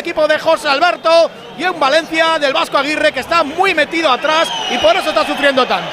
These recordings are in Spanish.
equipo de José Alberto y un Valencia del Vasco Aguirre que está muy metido atrás y por eso está sufriendo tanto.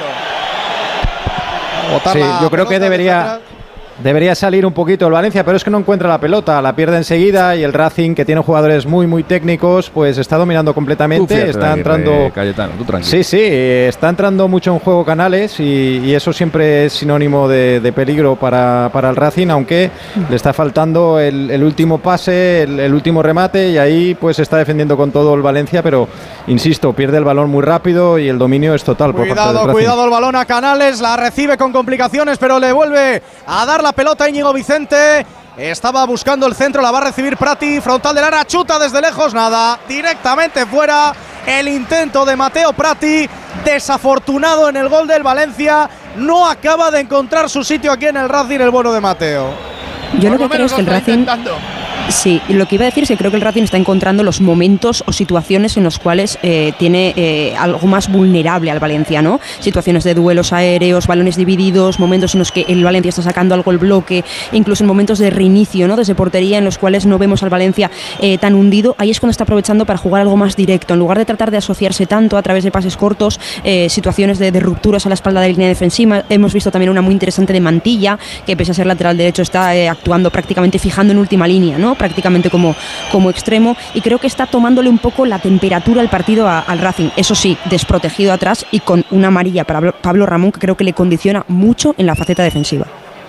Sí, yo creo que debería salir un poquito el Valencia, pero es que no encuentra la pelota, la pierde enseguida y el Racing, que tiene jugadores muy técnicos, pues está dominando completamente. Está entrando Cayetano, tú tranquilo. Sí, está entrando mucho en juego Canales y eso siempre es sinónimo de peligro para el Racing, aunque le está faltando el último pase, el último remate, y ahí pues está defendiendo con todo el Valencia, pero insisto, pierde el balón muy rápido y el dominio es total por parte del Racing. Cuidado el balón a Canales, la recibe con complicaciones, pero le vuelve a dar la pelota a Íñigo Vicente. Estaba buscando el centro, la va a recibir Prati, frontal del área, chuta desde lejos, nada, directamente fuera. El intento de Mateo Prati, desafortunado en el gol del Valencia, no acaba de encontrar su sitio aquí en el Racing, el bueno de Mateo. Yo lo que creo es que el Racing... Sí, lo que iba a decir es que creo que el Racing está encontrando los momentos o situaciones en los cuales tiene algo más vulnerable al Valencia, ¿no? Situaciones de duelos aéreos, balones divididos, momentos en los que el Valencia está sacando algo el bloque, incluso en momentos de reinicio, ¿no? Desde portería, en los cuales no vemos al Valencia tan hundido. Ahí es cuando está aprovechando para jugar algo más directo, en lugar de tratar de asociarse tanto a través de pases cortos, situaciones de rupturas a la espalda de la línea defensiva. Hemos visto también una muy interesante de Mantilla, que pese a ser lateral derecho está actuando prácticamente fijando en última línea, ¿no? Prácticamente como extremo, y creo que está tomándole un poco la temperatura al partido al Racing, eso sí, desprotegido atrás y con una amarilla para Pablo Ramón que creo que le condiciona mucho en la faceta defensiva.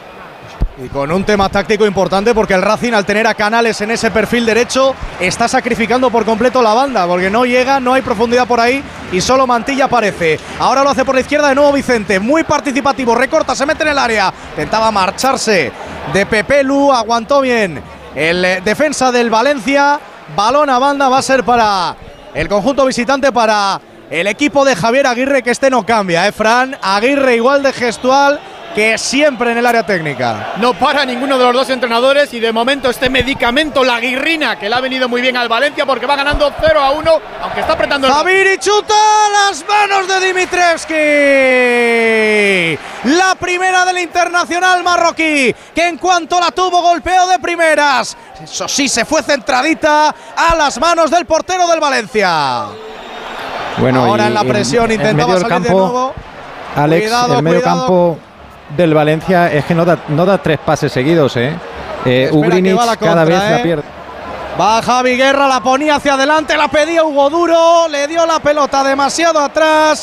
Y con un tema táctico importante, porque el Racing, al tener a Canales en ese perfil derecho, está sacrificando por completo la banda, porque no llega, no hay profundidad por ahí y solo Mantilla aparece. Ahora lo hace por la izquierda de nuevo Vicente, muy participativo, recorta, se mete en el área, intentaba marcharse de Pepe Lu, aguantó bien el defensa del Valencia. Balón a banda, va a ser para el conjunto visitante, para el equipo de Javier Aguirre, que no cambia, Fran. Aguirre igual de gestual que siempre en el área técnica. No para ninguno de los dos entrenadores y de momento este medicamento, la guirrina, que le ha venido muy bien al Valencia porque va ganando 0-1, aunque está apretando el... Javiri chuta las manos de Dimitrievski. La primera del internacional marroquí, que en cuanto la tuvo golpeó de primeras. Eso sí, se fue centradita a las manos del portero del Valencia. Bueno, ahora en la presión intentaba salir campo, de nuevo. Alex, el medio campo del Valencia es que no da 3 pases seguidos, Ugrinic cada vez la pierde. Va Javi Guerra, la ponía hacia adelante, la pedía Hugo Duro, le dio la pelota demasiado atrás.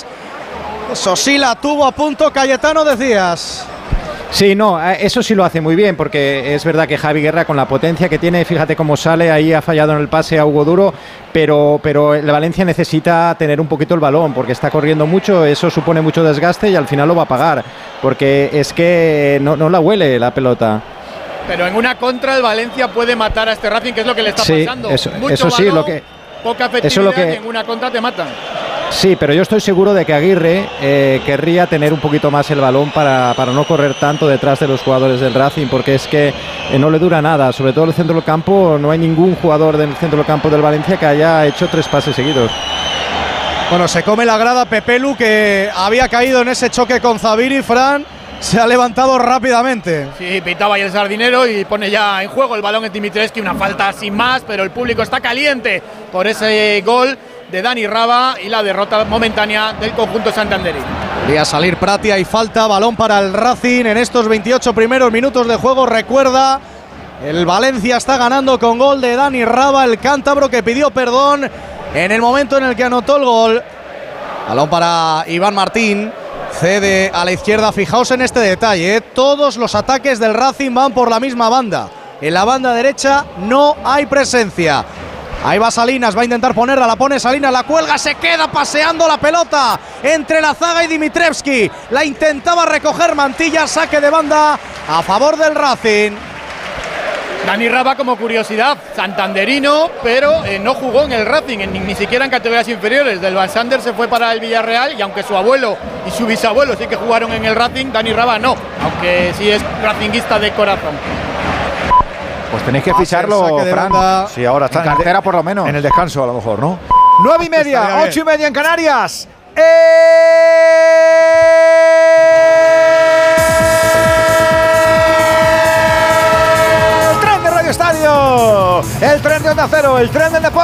Eso sí, la tuvo a punto Cayetano, decías. Sí, no, eso sí lo hace muy bien, porque es verdad que Javi Guerra, con la potencia que tiene, fíjate cómo sale, ahí ha fallado en el pase a Hugo Duro, pero el Valencia necesita tener un poquito el balón, porque está corriendo mucho, eso supone mucho desgaste y al final lo va a pagar, porque es que no la huele la pelota. Pero en una contra el Valencia puede matar a este Racing, que es lo que le está pasando. Eso mucho sí, balón, poca efectividad, y en una contra te matan. Sí, pero yo estoy seguro de que Aguirre querría tener un poquito más el balón para no correr tanto detrás de los jugadores del Racing, porque es que no le dura nada, sobre todo en el centro del campo. No hay ningún jugador del centro del campo del Valencia que haya hecho 3 pases seguidos. Bueno, se come la grada Pepe Lu, que había caído en ese choque con Zaviri. Fran se ha levantado rápidamente. Sí, pitaba ahí el sardinero y pone ya en juego el balón en Dimitrievski, una falta sin más, pero el público está caliente por ese gol de Dani Raba y la derrota momentánea del conjunto santanderino. Quería salir Prati, hay falta, balón para el Racing en estos 28 primeros minutos de juego. Recuerda, el Valencia está ganando con gol de Dani Raba, el cántabro, que pidió perdón en el momento en el que anotó el gol. Balón para Iván Martín, cede a la izquierda. Fijaos en este detalle, todos los ataques del Racing van por la misma banda. En la banda derecha no hay presencia. Ahí va Salinas, va a intentar ponerla, la pone Salinas, la cuelga, se queda paseando la pelota entre la zaga y Dimitrievski. La intentaba recoger Mantilla, saque de banda a favor del Racing. Dani Raba, como curiosidad, santanderino, pero no jugó en el Racing, ni siquiera en categorías inferiores. Del Van Sander se fue para el Villarreal, y aunque su abuelo y su bisabuelo sí que jugaron en el Racing, Dani Raba no, aunque sí es racinguista de corazón. Pues tenéis que ficharlo, Fran. Sí, ahora está en cartera, por lo menos. En el descanso, a lo mejor, ¿no? 9:30, 8:30 en Canarias. El tren de Radio Estadio, el tren de Onda Cero, el tren del deporte.